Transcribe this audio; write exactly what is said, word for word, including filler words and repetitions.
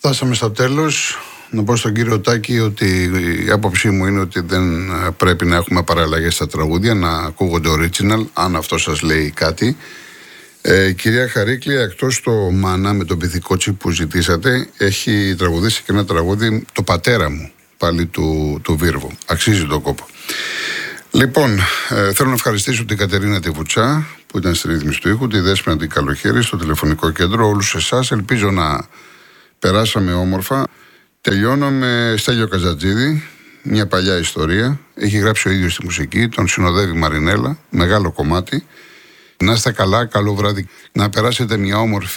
Φτάσαμε στο τέλος. Να πω στον κύριο Τάκη ότι η άποψή μου είναι ότι δεν πρέπει να έχουμε παραλλαγές στα τραγούδια, να ακούγονται original, αν αυτό σας λέει κάτι. Ε, κυρία Χαρίκλια, εκτός το Μάνα με τον Πυθικότσι που ζητήσατε, έχει τραγουδήσει και ένα τραγούδι, το Πατέρα μου, πάλι του, του Βίρβου. Αξίζει τον κόπο. Λοιπόν, ε, θέλω να ευχαριστήσω την Κατερίνα τη Βουτσά που ήταν στη ρύθμιση του ήχου, τη Δέσποινα την Καλοχέρη στο τηλεφωνικό κέντρο, όλους εσάς. Ελπίζω να περάσαμε όμορφα. Τελειώνω με Στέλιο Καζατζίδη, μια παλιά ιστορία. Έχει γράψει ο ίδιος τη μουσική, τον συνοδεύει Μαρινέλα, μεγάλο κομμάτι. Να είστε καλά, καλό βράδυ. Να περάσετε μια όμορφη